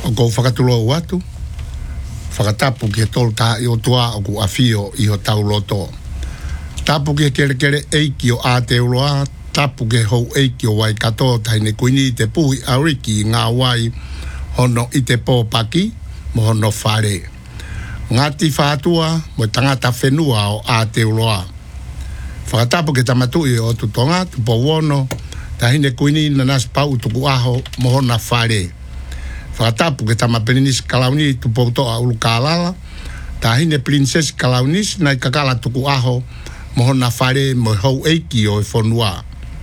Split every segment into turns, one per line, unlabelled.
o ko whakatulo watu, whakatapu ki tolu taha i o tua o ku awhio i ho tau loto. Tapu ki kere eiki o Aotearoa, tapu ki hou eiki o Waikato, taine kuini te puhi auriki i ngā wai, hono i te pōpaki, mo hono whare. Ngati whātua, mo tangata whenua o Aotearoa. Whakatapu ki tamatui o tutonga, tupo wono, tahine kuini na nas pau tuku aho, mo hona whare. Whakatapu ki tamapeninis kalauni tupo toa ulukalala, tahine princess kalaunis na kakala tuku aho, mo hona whare mo hou eiki o e whonua.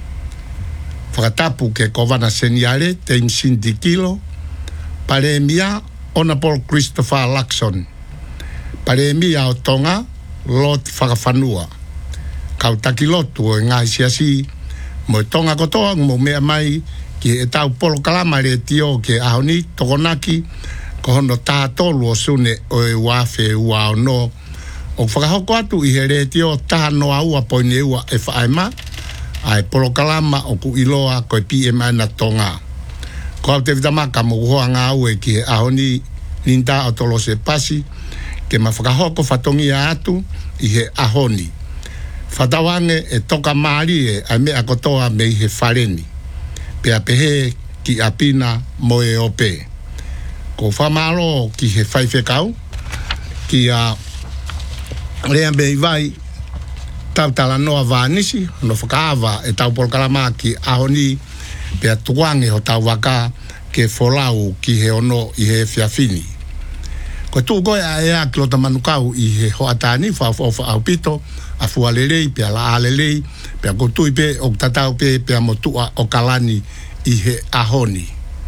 Whakatapu ke kovana seniare, te imsinti kilo, pare mia ona Paul Christopher Luxon. Pare mia o tonga, lot whakawhanua. Kau taki lotu o ngā siasi, mo tonga kotoa mo mea mai, ki e tau polo kalamare tio ke ahoni, tokonaki, ko hono tātolu o sune o e wafe ua o no. O whakahoko atu i he re tio taha noa ua poine ua e whaema, ai polo kalama o ku iloa ko e PMI na tonga. Ko au te vitamaka mo uhoa ngā ue ki he ahoni ninta o tolo se pasi, ke ma whakahoko whatongia atu i he ahoni. Whatawange e toka maari e ai mea kotoa me i he whareni. Pea pehe ki apina mo e ope. Ko whamaro ki he whaiwhekau, ki a rea me i vai tau tala noa vānisi, no whakaawa e tau polkalama ki ahoni, pea tuange ho tau waka ke wholau ki he ono i he whiawhini. Ko tū koe a ea ki lota manukau i he hoatani, whawhawha au pito, a fualelei, pea la alelei, pea ko tui pe o tatau pe, pea mo tua o kalani i he ahoni.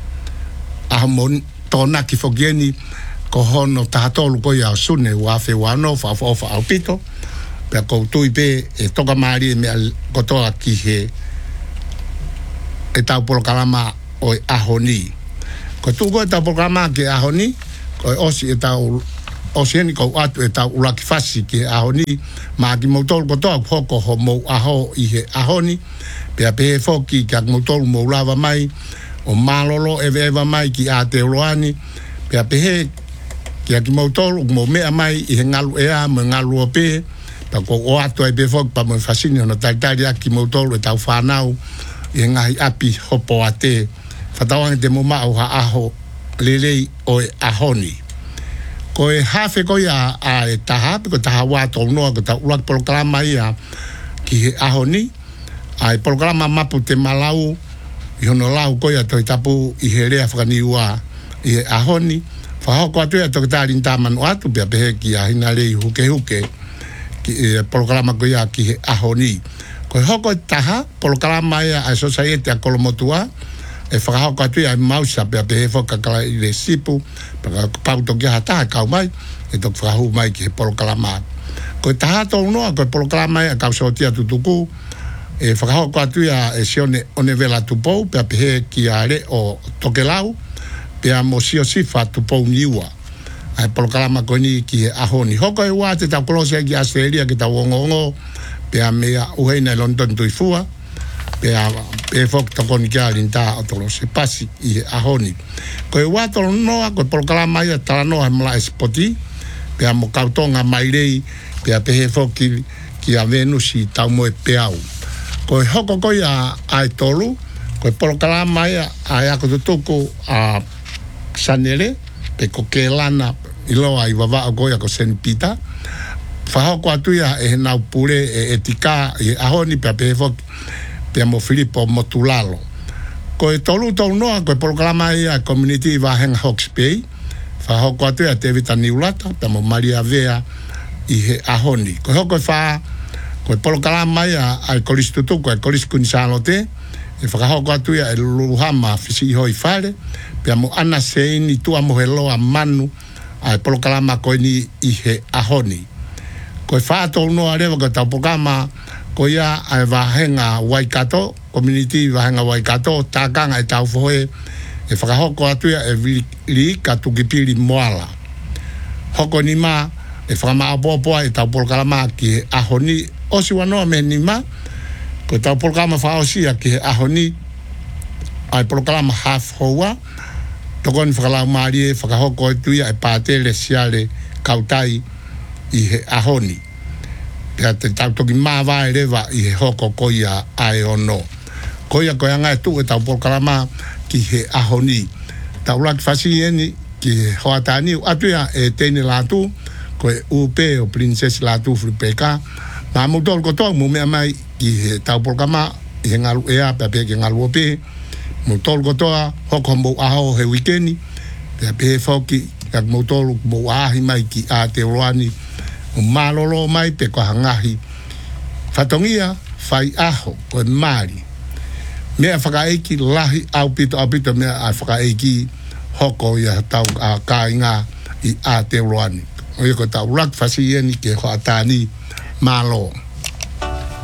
Ahamon tōna ki whokieni, ko hono tahatolu koe au sune, wafe wano, whawhawha au pito, pea ko tui pe e toka maari e mea kotoa ki he e tau polokalama o e ahoni. Ko tū koe tau polokalama ki ahoni, ko e osi e tau osieni ko atu e tau ulaki fasi ki ahoni, ma ki mautolu kotoa hoko ho mou aho i he ahoni, pea pehe foki ki ak mautolu mou lava mai, o malolo eva mai ki Aotearoani, pea pehe ki ak mautolu mou mea mai i he ngalu ea, mo ngalu o pehe, pea ko o atu e pehe foki pa mo fasini hono taritari aki mautolu e tau whanau, i he ngahi api hopo a te, whatawangi te muma au ha aho lelei o e ahoni. Ko e hawhe ko ia a e taha, ko taha wātou noa, ko ta ulaki polokalama ia ki he ahoni, a e polokalama mapu te malau, i hono lau ko ia toi tapu i he rea whakaniua i he ahoni, whahoko atu ia toki tārin tāmanu atu, pia pehe ki a hina rei huke huke, ki e polokalama ko ia ki he ahoni. Ko e hoko taha, polokalama ia a society a kolomotua, e whakahoko atu ia mausa pia pehe whakakala i le sipu, pia pauto ki hataha kau mai, e tok whakahu mai ki he polokalama. Ko e taha tō noa, ko e polokalama ia kau sotia tutuku, e whakahoko atu ia e sione one vela tupou, pia pehe ki a re o tokelau, pia mo sio sifa tupou niua. Ai polokalama ko ni ki he ahoni. Hoko e wā te tau kolosia ki Australia ki tau ongongo, pia mea uheina i London tuifua, pea fok tokoni kia rinta o tolo se pasi i ahoni. Ko e watolo noa, ko e polokalama ia tala noa mla espoti, pea mo kautonga mairei, pea pehe fok ki a Venusi tau moe peau. Ko e hoko ko ia ai tolu, ko e polokalama ia ai ako tutuku a Sanere, pe ko ke lana iloa i wawa o goia ko St. Peter, whahoko atu ia e nau pure e tika i ahoni, pea pehe fok pea mo Filipo Motulalo. Ko e tolu noa, ko e polokalama ia community wahenga Hawke's Bay, whahoko atu ia te vita niulata, pea mo Maria Vea i he ahoni. Ko hoko e wha, ko e polokalama ia ai kolis tutuku, ai kolis kunisalote, e whakahoko atu ia e luluhama fisi i hoi whare, pea mo ana seini tua mo he loa manu, ai polokalama ko ni i he ahoni. Ko e wha tolu noa rewa ko tau polokalama, ko ia ai wahenga Waikato, community wahenga Waikato, tākanga e tau whoe, e whakahoko atu ia e vili ka tukipiri moala. Hoko ni ma, e whakamaapoapoa e tau polokalama ki he ahoni, osi wanoa me ni ma, ko tau polokalama whaosia ki he ahoni, ai polokalama half hoa, tokon whakalau maari e whakahoko e tuia e pātere siale kautai i he ahoni. Pea te tautoki māwai rewa i he hoko koia ae ono. Koia koia ngai tu e tau polkalama ki he ahoni. Tau laki whasieni ki he hoataniu atuia e teine lātu ko e upe o princess lātu Fripeka. Mā mutol kotoa mu mea mai ki he tau polkama i he ngalu ea pea pea ki ngalu ope. Mutol kotoa hoko mou aho he wikeni. Pea pea whoki kak mutol mou ahi mai ki a te roani. Malolo mai pe ko hangahi. Fatongia fai aho ko mari. Mea whakaeki lahi au pito mea a whakaeki hoko ia tau a kāinga i a te roani. O ko tau rak fasieni ke ho atani malo.